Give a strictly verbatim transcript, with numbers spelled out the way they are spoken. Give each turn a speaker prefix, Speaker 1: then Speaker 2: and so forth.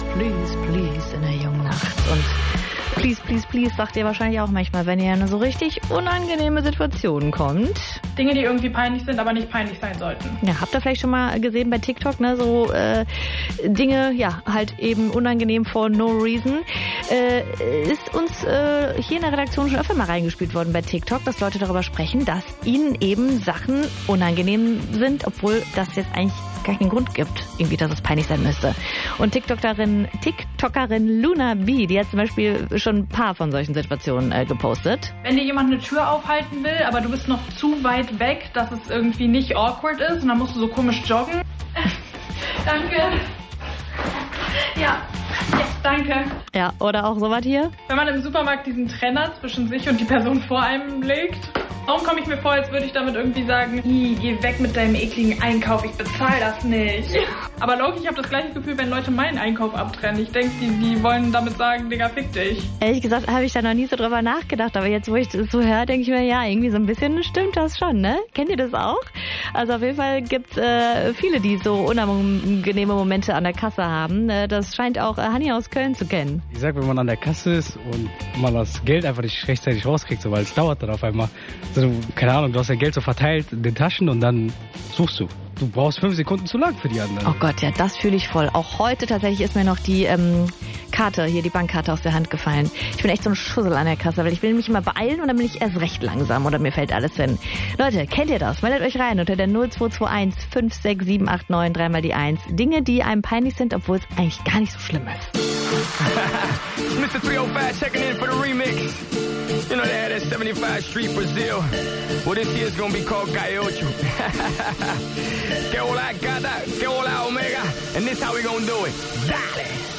Speaker 1: please, please in der jungen Nacht. Und please, please, please sagt ihr wahrscheinlich auch manchmal, wenn ihr in eine so richtig unangenehme Situation kommt.
Speaker 2: Dinge, die irgendwie peinlich sind, aber nicht peinlich sein sollten.
Speaker 1: Ja, habt ihr vielleicht schon mal gesehen bei TikTok, ne, so äh, Dinge, ja, halt eben unangenehm for no reason. Äh, ist uns äh, hier in der Redaktion schon öfter mal reingespielt worden bei TikTok, dass Leute darüber sprechen, dass ihnen eben Sachen unangenehm sind, obwohl das jetzt eigentlich gar keinen Grund gibt, irgendwie, dass es peinlich sein müsste. Und TikTokerin, TikTokerin Luna B, die hat zum Beispiel schon ein paar von solchen Situationen äh, gepostet.
Speaker 2: Wenn dir jemand eine Tür aufhalten will, aber du bist noch zu weit weg, dass es irgendwie nicht awkward ist und dann musst du so komisch joggen. Danke. Ja. Ja, danke.
Speaker 1: Ja, oder auch sowas hier.
Speaker 2: Wenn man im Supermarkt diesen Trenner zwischen sich und die Person vor einem legt, warum komme ich mir vor, als würde ich damit irgendwie sagen, geh weg mit deinem ekligen Einkauf, ich bezahle das nicht. Aber logisch, ich habe das gleiche Gefühl, wenn Leute meinen Einkauf abtrennen. Ich denke, die, die wollen damit sagen, Digga, fick dich.
Speaker 1: Ehrlich gesagt habe ich da noch nie so drüber nachgedacht, aber jetzt, wo ich das so höre, denke ich mir, ja, irgendwie so ein bisschen stimmt das schon, ne? Kennt ihr das auch? Also auf jeden Fall gibt es äh, viele, die so unangenehme Momente an der Kasse haben. Äh, das scheint auch äh, Hanni aus Köln zu kennen.
Speaker 3: Ich sag, wenn man an der Kasse ist und man das Geld einfach nicht rechtzeitig rauskriegt, so, weil es dauert dann auf einmal. Also, keine Ahnung, du hast dein Geld so verteilt in den Taschen und dann suchst du. Du brauchst fünf Sekunden zu lang für die anderen.
Speaker 1: Oh Gott, ja, das fühle ich voll. Auch heute tatsächlich ist mir noch die ähm, Karte, hier die Bankkarte aus der Hand gefallen. Ich bin echt so ein Schussel an der Kasse, weil ich will mich immer beeilen und dann bin ich erst recht langsam oder mir fällt alles hin. Leute, kennt ihr das? Meldet euch rein unter der null zwei zwei eins fünf sechs sieben acht neun dreimal die eins. Dinge, die einem peinlich sind, obwohl es eigentlich gar nicht so schlimm ist.
Speaker 4: Mister three oh five checking in for the remix. You know they had that seventy-five Street Brazil. Well, this year's gonna be called Calle Ocho. Que hola, gata, que hola, omega. And this how we gonna do it. Dale!